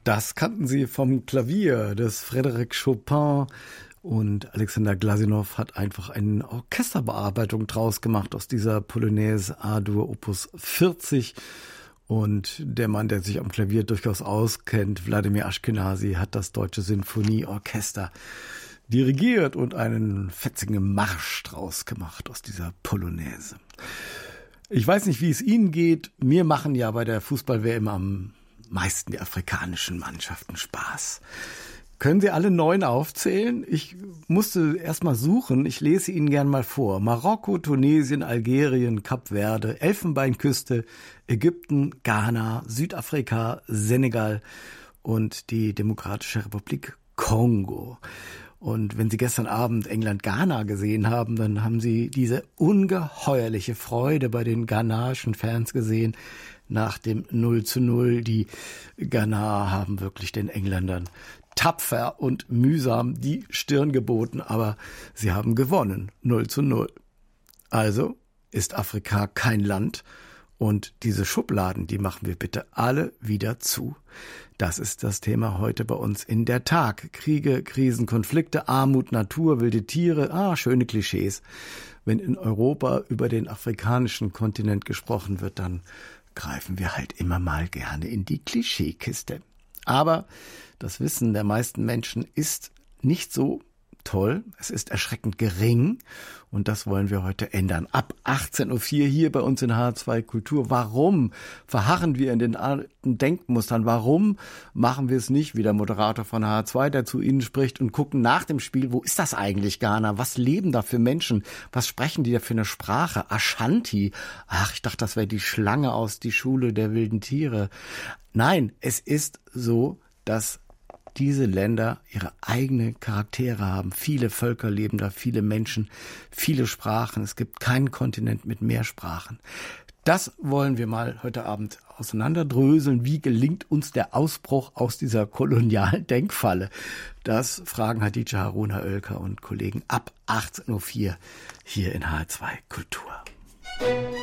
Das kannten Sie vom Klavier des Frédéric Chopin, und Alexander Glazunov hat einfach eine Orchesterbearbeitung draus gemacht aus dieser Polonaise A-Dur Opus 40. Und der Mann, der sich am Klavier durchaus auskennt, Wladimir Ashkenazy, hat das Deutsche Sinfonieorchester dirigiert und einen fetzigen Marsch draus gemacht aus dieser Polonaise. Ich weiß nicht, wie es Ihnen geht. Mir machen ja bei der Fußball-WM am meisten die afrikanischen Mannschaften Spaß. Können Sie alle 9 aufzählen? Ich musste erst mal suchen. Ich lese Ihnen gern mal vor. Marokko, Tunesien, Algerien, Kap Verde, Elfenbeinküste, Ägypten, Ghana, Südafrika, Senegal und die Demokratische Republik Kongo. Und wenn Sie gestern Abend England-Ghana gesehen haben, dann haben Sie diese ungeheuerliche Freude bei den ghanaischen Fans gesehen nach dem 0:0. Die Ghana haben wirklich den Engländern tapfer und mühsam die Stirn geboten, aber sie haben gewonnen, 0:0. Also ist Afrika kein Land, und diese Schubladen, die machen wir bitte alle wieder zu. Das ist das Thema heute bei uns in der Tag. Kriege, Krisen, Konflikte, Armut, Natur, wilde Tiere, schöne Klischees. Wenn in Europa über den afrikanischen Kontinent gesprochen wird, dann greifen wir halt immer mal gerne in die Klischeekiste. Aber das Wissen der meisten Menschen ist nicht so toll. Es ist erschreckend gering, und das wollen wir heute ändern. Ab 18:04 Uhr hier bei uns in HR2 Kultur. Warum verharren wir in den alten Denkmustern? Warum machen wir es nicht wie der Moderator von HR2, der zu Ihnen spricht, und gucken nach dem Spiel, wo ist das eigentlich, Ghana? Was leben da für Menschen? Was sprechen die da für eine Sprache? Ashanti. Ich dachte, das wäre die Schlange aus Die Schule der wilden Tiere. Nein, es ist so, dass diese Länder ihre eigenen Charaktere haben. Viele Völker leben da, viele Menschen, viele Sprachen. Es gibt keinen Kontinent mit mehr Sprachen. Das wollen wir mal heute Abend auseinanderdröseln. Wie gelingt uns der Ausbruch aus dieser kolonialen Denkfalle? Das fragen Hatice Haruna Oelker und Kollegen ab 18:04 Uhr hier in HR2 Kultur.